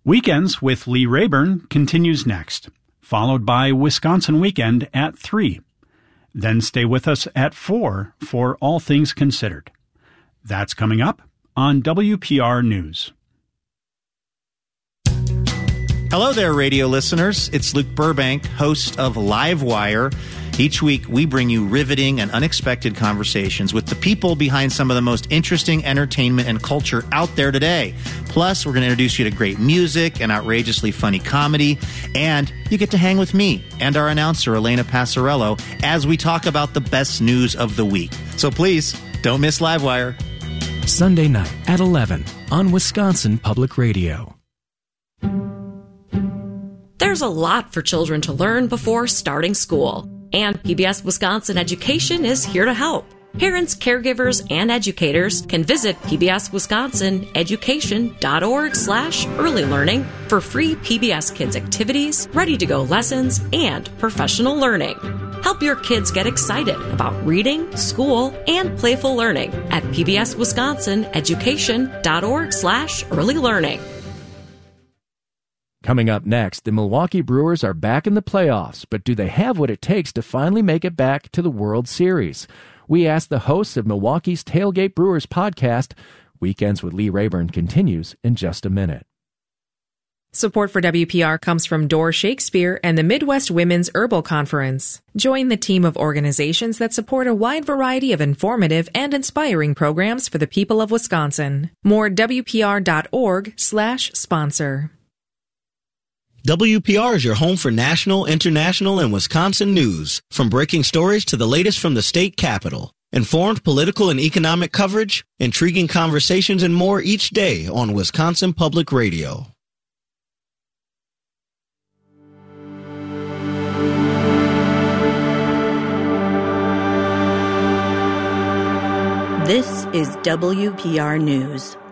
Weekends with Lee Rayburn continues next, followed by Wisconsin Weekend at 3. Then stay with us at 4 for All Things Considered. That's coming up on WPR News. Hello there, radio listeners. It's Luke Burbank, host of Livewire. Each week, we bring you riveting and unexpected conversations with the people behind some of the most interesting entertainment and culture out there today. Plus, we're going to introduce you to great music and outrageously funny comedy. And you get to hang with me and our announcer, Elena Passarello, as we talk about the best news of the week. So please, don't miss Livewire. Sunday night at 11 on Wisconsin Public Radio. There's a lot for children to learn before starting school, and PBS Wisconsin Education is here to help. Parents, caregivers, and educators can visit pbswisconsineducation.org/early learning for free PBS Kids activities, ready-to-go lessons, and professional learning. Help your kids get excited about reading, school, and playful learning at pbswisconsineducation.org/early learning. Coming up next, the Milwaukee Brewers are back in the playoffs, but do they have what it takes to finally make it back to the World Series? We asked the hosts of Milwaukee's Tailgate Brewers podcast. Weekends with Lee Rayburn continues in just a minute. Support for WPR comes from Door Shakespeare and the Midwest Women's Herbal Conference. Join the team of organizations that support a wide variety of informative and inspiring programs for the people of Wisconsin. More at WPR.org/sponsor. WPR is your home for national, international, and Wisconsin news. From breaking stories to the latest from the state capitol. Informed political and economic coverage, intriguing conversations, and more each day on Wisconsin Public Radio. This is WPR News.